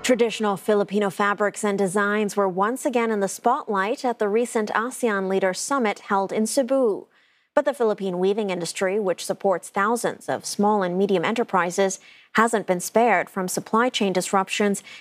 Traditional Filipino fabrics and designs were once again in the spotlight at the recent ASEAN Leaders Summit held in Cebu. But the Philippine weaving industry, which supports thousands of small and medium enterprises, hasn't been spared from supply chain disruptions